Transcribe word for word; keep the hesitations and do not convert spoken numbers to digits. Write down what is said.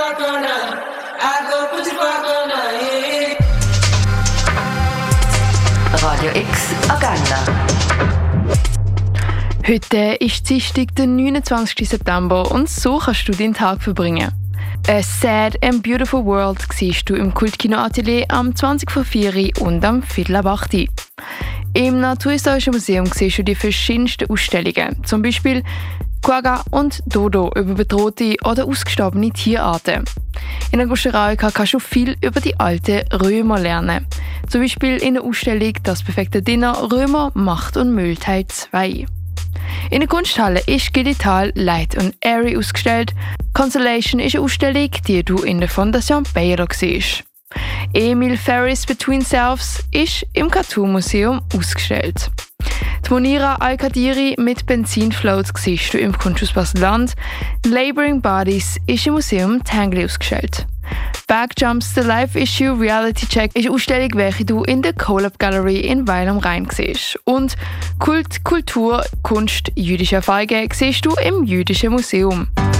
for corner. I go put you for corner. Yeah. Radio X Agenda. Heute ist Dienstag, der neunundzwanzigsten September, und so kannst du deinen Tag verbringen. A Sad and Beautiful World siehst du im Kultkino Atelier am zwanzig vor vier und am Viertel ab acht. Im Naturhistorischen Museum siehst du die verschiedensten Ausstellungen, zum Beispiel Quagga und Dodo über bedrohte oder ausgestorbene Tierarten. In der Gusteralka kannst du viel über die alten Römer lernen. Zum Beispiel in der Ausstellung «Das perfekte Dinner – Römer, Macht und Müll Teil zwei». In der Kunsthalle ist Digital, Light und Airy ausgestellt. Constellation ist eine Ausstellung, die du in der Fondation Bayer siehst. Emil Ferris Between Selves ist im Cartoon Museum ausgestellt. Die Monira Al-Qadiri mit Benzinfloat siehst du im Kunsthaus Basel-Land. Laboring Bodies ist im Museum Tangley ausgestellt. Backjumps, The Live Issue Reality Check ist eine Ausstellung, welche du in der Collab Gallery in Weil am Rhein siehst. Und Kult, Kultur, Kunst, jüdische Erfahrungen siehst du im Jüdischen Museum.